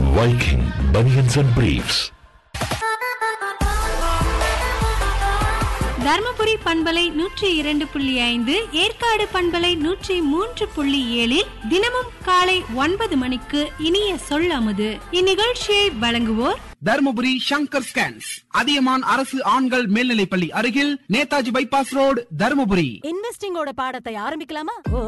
Viking Bunions and Briefs. Dharmapuri பண்பலை 102.5, ஏற்காடு பண்பலை 103.7 தினமும் காலை 9 மணிக்கு இனிய சொல்லாமது. இந்நிகழ்ச்சியை வழங்குவோர் தர்மபுரி சங்கர் ஸ்கேன்ஸ், அதியமான் அரசு ஆண்கள் மேல்நிலைப்பள்ளி அருகில், நேதாஜி பைபாஸ் ரோடு, தர்மபுரி. இன்வெஸ்டிங்கோட பாடத்தை ஆரம்பிக்கலாமா?